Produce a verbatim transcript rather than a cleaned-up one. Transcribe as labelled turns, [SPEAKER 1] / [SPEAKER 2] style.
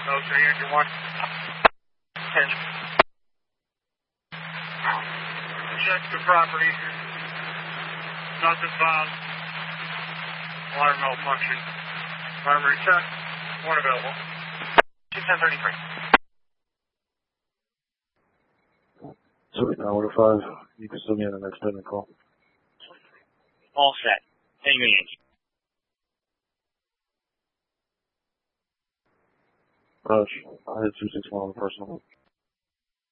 [SPEAKER 1] Oh, so you're one. ten. Check the property. Nothing found. Alarm malfunction. Primary check. One available. two ten thirty-three.
[SPEAKER 2] So hour five. You can still be on the next payment call.
[SPEAKER 3] All set. Tango Yankee.
[SPEAKER 2] Rush. I had two six one on the personal.